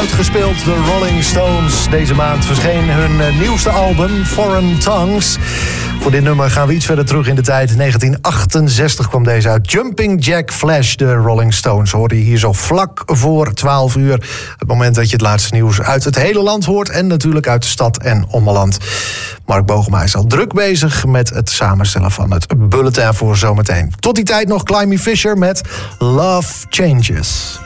uitgespeeld. De Rolling Stones. Deze maand verscheen hun nieuwste album, Foreign Tongues. Voor dit nummer gaan we iets verder terug in de tijd. 1968 kwam deze uit. Jumping Jack Flash, de Rolling Stones. Hoorde je hier zo vlak voor 12 uur. Het moment dat je het laatste nieuws uit het hele land hoort. En natuurlijk uit de stad en ommeland. Mark Bogema is al druk bezig met het samenstellen van het bulletin voor zometeen. Tot die tijd nog Climby Fisher met Love Changes.